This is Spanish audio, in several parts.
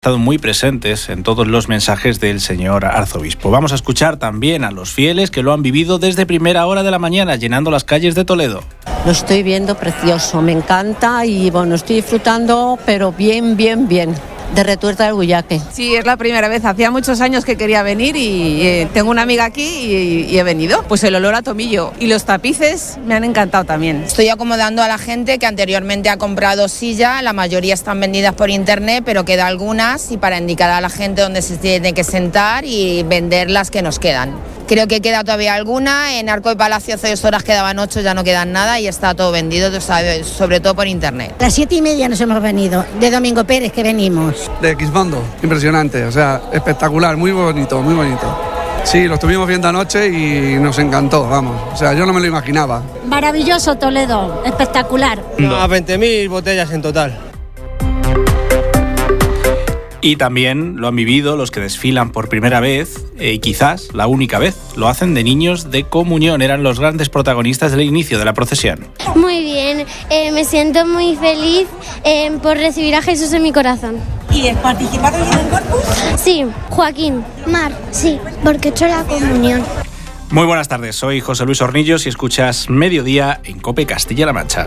estado muy presentes en todos los mensajes del señor arzobispo. Vamos a escuchar también a los fieles que lo han vivido desde primera hora de la mañana, llenando las calles de Toledo. Lo estoy viendo precioso, me encanta y bueno, estoy disfrutando, pero bien. De Retuerta del Buyaque. Sí, es la primera vez. Hacía muchos años que quería venir y tengo una amiga aquí y he venido. Pues el olor a tomillo y los tapices me han encantado también. Estoy acomodando a la gente que anteriormente ha comprado silla. La mayoría están vendidas por internet, pero queda algunas y para indicar a la gente dónde se tiene que sentar y vender las que nos quedan. Creo que queda todavía alguna. En Arco de Palacio hace 2 horas quedaban 8, ya no quedan nada y está todo vendido, sobre todo por internet. A las 7:30 nos hemos venido, de Domingo Pérez que venimos. De Xmondo, impresionante, o sea, espectacular, muy bonito. Sí, lo estuvimos viendo anoche y nos encantó, vamos, o sea, yo no me lo imaginaba. Maravilloso Toledo, espectacular. A 20.000 botellas en total. Y también lo han vivido los que desfilan por primera vez, y quizás la única vez. Lo hacen de niños de comunión, eran los grandes protagonistas del inicio de la procesión. Muy bien, me siento muy feliz por recibir a Jesús en mi corazón. ¿Y has participado en el corpus? Sí, Joaquín. Mar, sí, porque he hecho la comunión. Muy buenas tardes, soy José Luis Hornillos y escuchas Mediodía en COPE Castilla-La Mancha.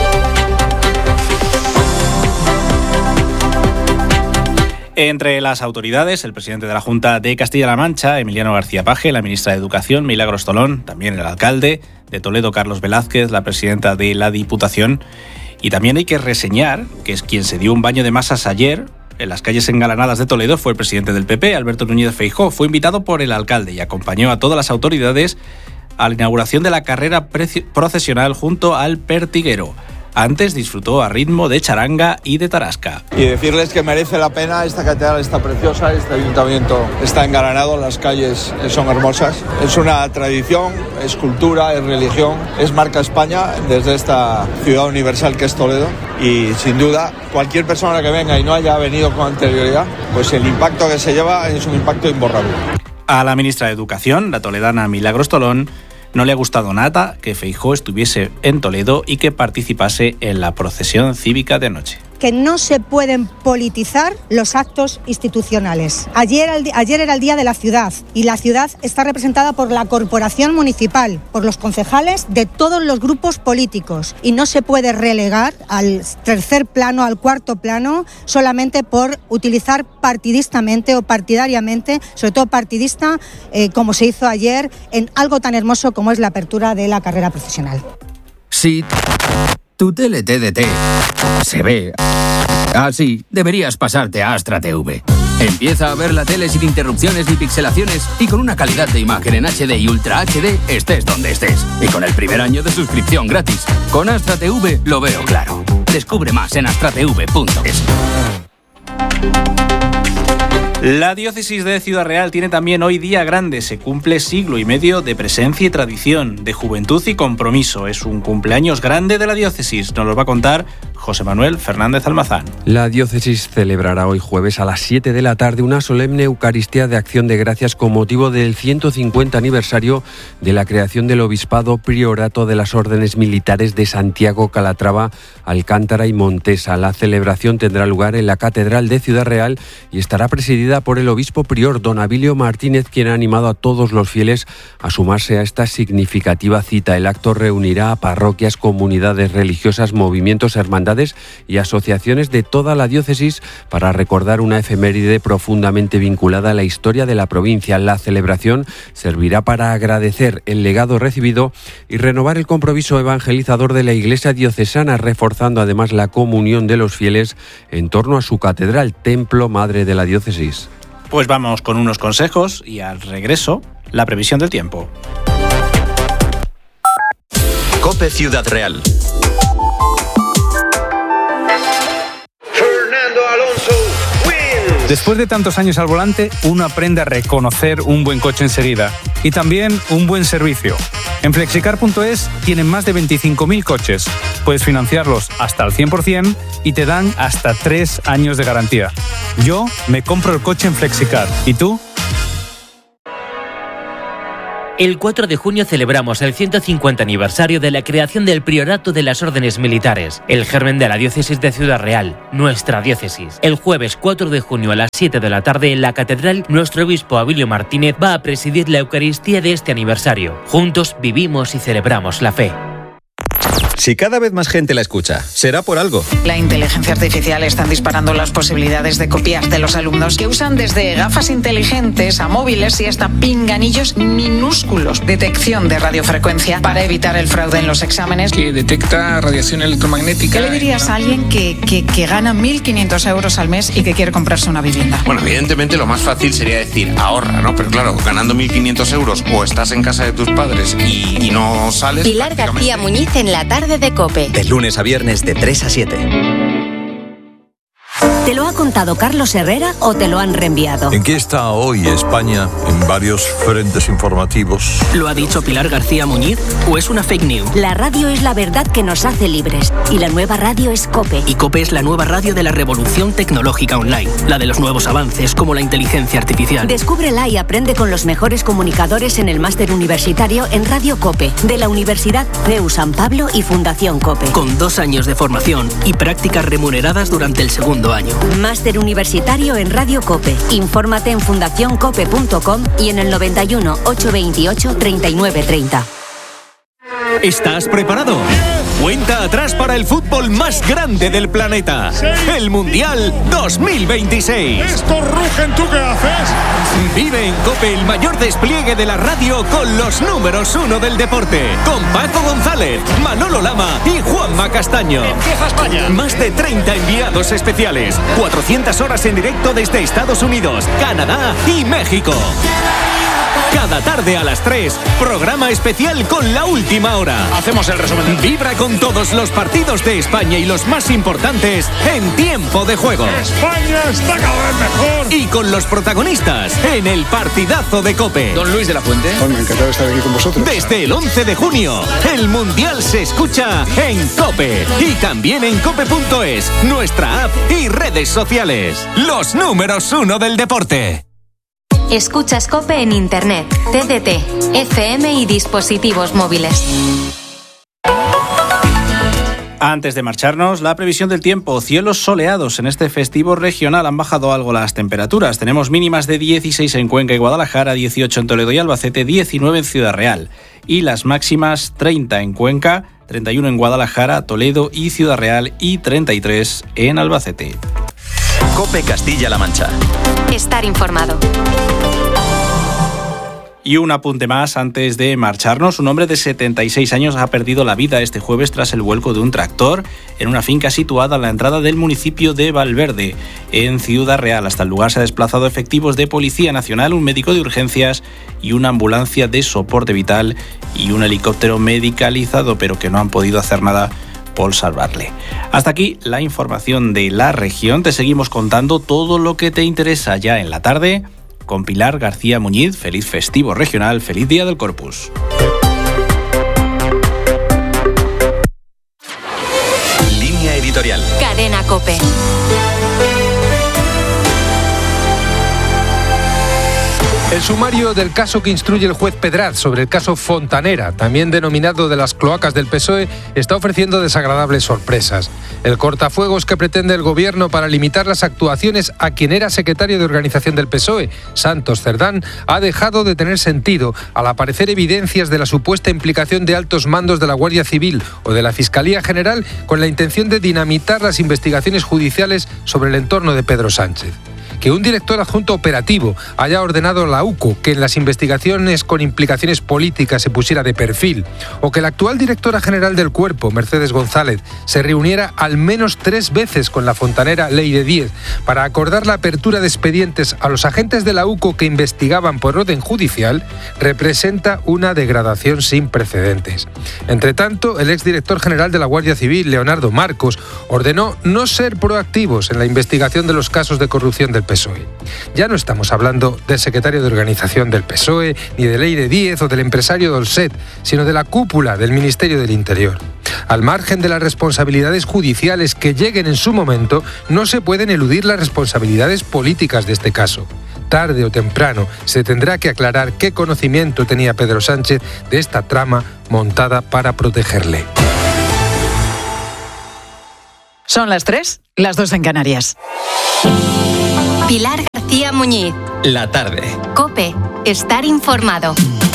Entre las autoridades, el presidente de la Junta de Castilla-La Mancha, Emiliano García Paje, la ministra de Educación, Milagros Tolón, también el alcalde de Toledo, Carlos Velázquez, la presidenta de la Diputación. Y también hay que reseñar que es quien se dio un baño de masas ayer en las calles engalanadas de Toledo fue el presidente del PP, Alberto Núñez Feijóo. Fue invitado por el alcalde y acompañó a todas las autoridades a la inauguración de la carrera procesional junto al Pertiguero. Antes disfrutó a ritmo de charanga y de tarasca. Y decirles que merece la pena, esta catedral está preciosa, este ayuntamiento está engalanado, las calles son hermosas. Es una tradición, es cultura, es religión, es marca España desde esta ciudad universal que es Toledo. Y sin duda, cualquier persona que venga y no haya venido con anterioridad, pues el impacto que se lleva es un impacto imborrable. A la ministra de Educación, la toledana Milagros Tolón, no le ha gustado nada que Feijóo estuviese en Toledo y que participase en la procesión cívica de anoche. Que no se pueden politizar los actos institucionales. Ayer era el Día de la Ciudad y la ciudad está representada por la corporación municipal, por los concejales de todos los grupos políticos y no se puede relegar al tercer plano, al cuarto plano, solamente por utilizar partidistamente o partidariamente, sobre todo partidista, como se hizo ayer en algo tan hermoso como es la apertura de la carrera profesional. Sí. Tu tele TDT se ve así. Deberías pasarte a Astra TV. Empieza a ver la tele sin interrupciones ni pixelaciones y con una calidad de imagen en HD y Ultra HD estés donde estés. Y con el primer año de suscripción gratis. Con Astra TV lo veo claro. Descubre más en astratv.es. La diócesis de Ciudad Real tiene también hoy día grande. Se cumple siglo y medio de presencia y tradición, de juventud y compromiso. Es un cumpleaños grande de la diócesis. Nos lo va a contar José Manuel Fernández Almazán. La diócesis celebrará hoy jueves a las 7 de la tarde una solemne Eucaristía de Acción de Gracias con motivo del 150 aniversario de la creación del Obispado Priorato de las Órdenes Militares de Santiago, Calatrava, Alcántara y Montesa. La celebración tendrá lugar en la Catedral de Ciudad Real y estará presidida por el obispo prior don Abilio Martínez, quien ha animado a todos los fieles a sumarse a esta significativa cita. El acto reunirá a parroquias, comunidades religiosas, movimientos, hermandades y asociaciones de toda la diócesis para recordar una efeméride profundamente vinculada a la historia de la provincia. La celebración servirá para agradecer el legado recibido y renovar el compromiso evangelizador de la Iglesia diocesana, reforzando además la comunión de los fieles en torno a su catedral, templo madre de la diócesis. Pues vamos con unos consejos y al regreso, la previsión del tiempo. COPE Ciudad Real. Después de tantos años al volante, uno aprende a reconocer un buen coche enseguida y también un buen servicio. En Flexicar.es tienen más de 25.000 coches. Puedes financiarlos hasta al 100% y te dan hasta 3 años de garantía. Yo me compro el coche en Flexicar. ¿Y tú? El 4 de junio celebramos el 150 aniversario de la creación del Priorato de las Órdenes Militares, el germen de la diócesis de Ciudad Real, nuestra diócesis. El jueves 4 de junio a las 7 de la tarde en la catedral, nuestro obispo Abilio Martínez va a presidir la Eucaristía de este aniversario. Juntos vivimos y celebramos la fe. Si cada vez más gente la escucha, será por algo. La inteligencia artificial está disparando las posibilidades de copiar de los alumnos, que usan desde gafas inteligentes a móviles y hasta pinganillos minúsculos. Detección de radiofrecuencia para evitar el fraude en los exámenes. Que detecta radiación electromagnética. ¿Qué le dirías a alguien que gana 1.500 euros al mes y que quiere comprarse una vivienda? Bueno, evidentemente lo más fácil sería decir ahorra, ¿no? Pero claro, ganando 1.500 euros o estás en casa de tus padres y no sales... Pilar García Muñiz en la tarde de COPE. De lunes a viernes de 3 a 7. ¿Te lo ha contado Carlos Herrera o te lo han reenviado? ¿En qué está hoy España en varios frentes informativos? ¿Lo ha dicho Pilar García Muñiz o es una fake news? La radio es la verdad que nos hace libres y la nueva radio es COPE. Y COPE es la nueva radio de la revolución tecnológica online, la de los nuevos avances como la inteligencia artificial. Descúbrela y aprende con los mejores comunicadores en el máster universitario en Radio COPE de la Universidad CEU San Pablo y Fundación COPE. Con 2 años de formación y prácticas remuneradas durante el segundo año. Máster universitario en Radio COPE. Infórmate en fundacioncope.com y en el 91 828 3930. ¿Estás preparado? Cuenta atrás para el fútbol más grande del planeta. El Mundial 2026. ¡Esto rugen! ¿Tú qué haces? Vive en COPE el mayor despliegue de la radio con los números 1 del deporte. Con Paco González, Manolo Lama y Juanma Castaño. ¡Empieza España! Más de 30 enviados especiales. 400 horas en directo desde Estados Unidos, Canadá y México. Cada tarde a las 3, programa especial con La Última Hora. Hacemos el resumen. Vibra con todos los partidos de España y los más importantes en tiempo de juego. España está cada vez mejor. Y con los protagonistas en el partidazo de COPE. Don Luis de la Fuente. Bueno, encantado de estar aquí con vosotros. Desde el 11 de junio, el Mundial se escucha en COPE. Y también en cope.es, nuestra app y redes sociales. Los números 1 del deporte. Escuchas COPE en Internet, TDT, FM y dispositivos móviles. Antes de marcharnos, la previsión del tiempo. Cielos soleados en este festivo regional. Han bajado algo las temperaturas. Tenemos mínimas de 16 en Cuenca y Guadalajara, 18 en Toledo y Albacete, 19 en Ciudad Real. Y las máximas 30 en Cuenca, 31 en Guadalajara, Toledo y Ciudad Real y 33 en Albacete. COPE Castilla-La Mancha. Estar informado. Y un apunte más antes de marcharnos. Un hombre de 76 años ha perdido la vida este jueves tras el vuelco de un tractor en una finca situada a la entrada del municipio de Valverde, en Ciudad Real. Hasta el lugar se han desplazado efectivos de Policía Nacional, un médico de urgencias y una ambulancia de soporte vital y un helicóptero medicalizado, pero que no han podido hacer nada por salvarle. Hasta aquí la información de la región. Te seguimos contando todo lo que te interesa ya en la tarde con Pilar García Muñiz. Feliz festivo regional, feliz Día del Corpus. Línea editorial. Cadena COPE. El sumario del caso que instruye el juez Pedraz sobre el caso Fontanera, también denominado de las cloacas del PSOE, está ofreciendo desagradables sorpresas. El cortafuegos que pretende el gobierno para limitar las actuaciones a quien era secretario de organización del PSOE, Santos Cerdán, ha dejado de tener sentido al aparecer evidencias de la supuesta implicación de altos mandos de la Guardia Civil o de la Fiscalía General con la intención de dinamitar las investigaciones judiciales sobre el entorno de Pedro Sánchez. Que un director adjunto operativo haya ordenado a la UCO que en las investigaciones con implicaciones políticas se pusiera de perfil, o que la actual directora general del Cuerpo, Mercedes González, se reuniera al menos 3 veces con la fontanera Leire Díez para acordar la apertura de expedientes a los agentes de la UCO que investigaban por orden judicial, representa una degradación sin precedentes. Entre tanto, el exdirector general de la Guardia Civil, Leonardo Marcos, ordenó no ser proactivos en la investigación de los casos de corrupción del PSOE. Ya no estamos hablando del secretario de organización del PSOE, ni de Leire Díez o del empresario Dolcet, sino de la cúpula del Ministerio del Interior. Al margen de las responsabilidades judiciales que lleguen en su momento, no se pueden eludir las responsabilidades políticas de este caso. tarde o temprano se tendrá que aclarar qué conocimiento tenía Pedro Sánchez de esta trama montada para protegerle. Son las 3, las 2 en Canarias. Pilar García Muñiz. La tarde. COPE. Estar informado.